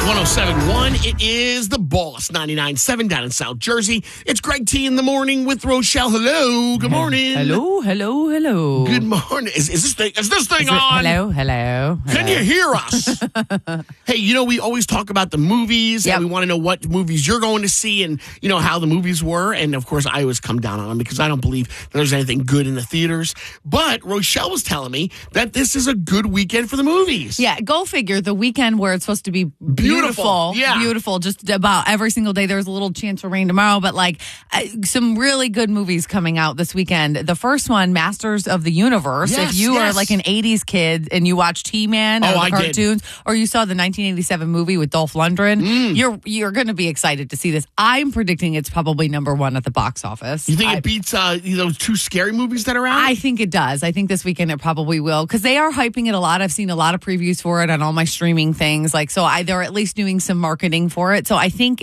1071, it is The Boss, 99.7 down in South Jersey. It's Greg T in the morning with Rochelle. Hello, good morning. Hello. Good morning. Is this thing on? Hello. Can you hear us? Hey, we always talk about the movies, and we want to know what movies you're going to see and, how the movies were. And, of course, I always come down on them because I don't believe there's anything good in the theaters. But Rochelle was telling me that this is a good weekend for the movies. Yeah, go figure. The weekend where it's supposed to be beautiful. Just about every single day. There's a little chance for rain tomorrow, but some really good movies coming out this weekend. The first one, Masters of the Universe. Yes, if you are like an 80s kid and you watch He-Man or the cartoons, or you saw the 1987 movie with Dolph Lundgren, you're going to be excited to see this. I'm predicting it's probably number one at the box office. You think it beats those two scary movies that are out? I think it does. I think this weekend it probably will, because they are hyping it a lot. I've seen a lot of previews for it on all my streaming things. They're at least doing some marketing for it. So I think,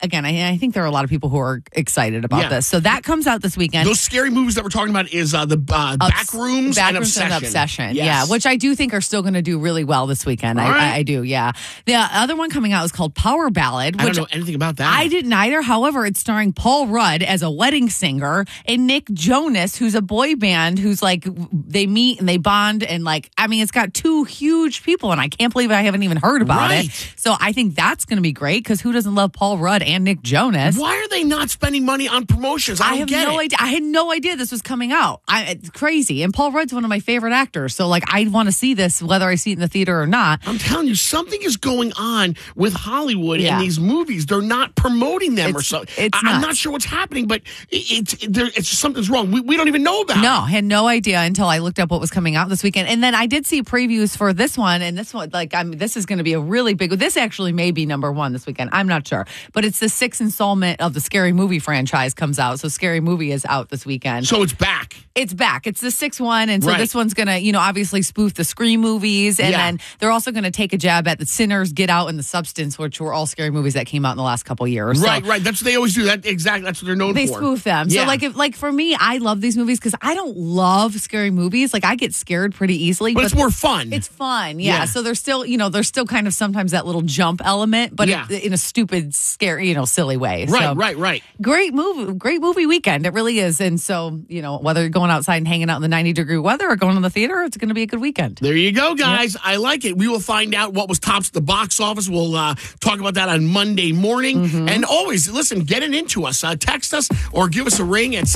I think there are a lot of people who are excited about this. So that comes out this weekend. Those scary movies that we're talking about is the Backrooms and Obsession. Yes. Yeah, which I do think are still going to do really well this weekend. I do, yeah. The other one coming out is called Power Ballad. I don't know anything about that. I didn't either. However, it's starring Paul Rudd as a wedding singer and Nick Jonas, who's a boy band who's they meet and they bond and it's got two huge people and I can't believe I haven't even heard about it. So I think that's going to be great because who doesn't love Paul Rudd and Nick Jonas? Why are they not spending money on promotions? I have no idea. I had no idea this was coming out. It's crazy. And Paul Rudd's one of my favorite actors. So I want to see this whether I see it in the theater or not. I'm telling you, something is going on with Hollywood and these movies. They're not promoting them or something. I'm not sure what's happening, but it's something's wrong. We don't even know about it. No, I had no idea until I looked up what was coming out this weekend. And then I did see previews for this one. And this one, this is going to be a really big one. This actually may be number one this weekend. I'm not sure. But it's the sixth installment of the Scary Movie franchise comes out. So Scary Movie is out this weekend. So it's back. It's back. It's the sixth one. And so this one's going to, obviously spoof the Scream movies. And then they're also going to take a jab at the Sinners, Get Out, and The Substance, which were all scary movies that came out in the last couple of years. Right. That's what they always do. That's what they're known for. They spoof them. So for me, I love these movies because I don't love scary movies. I get scared pretty easily. But it's more fun. It's fun. Yeah. So there's still, there's still kind of sometimes that little jump element, but in a stupid, scary, silly way. Right. Great movie weekend. It really is. And so, whether you're going outside and hanging out in the 90-degree weather or going to the theater, it's going to be a good weekend. There you go, guys. Yep. I like it. We will find out what was tops at the box office. We'll talk about that on Monday morning. Mm-hmm. And always, listen, get it into us. Text us or give us a ring at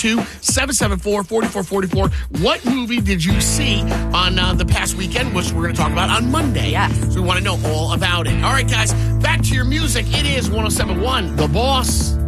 732-774-4444. What movie did you see on the past weekend, which we're going to talk about on Monday? Yes. So we want to know all about it. All right, guys, back to your music. It is 1071, The Boss.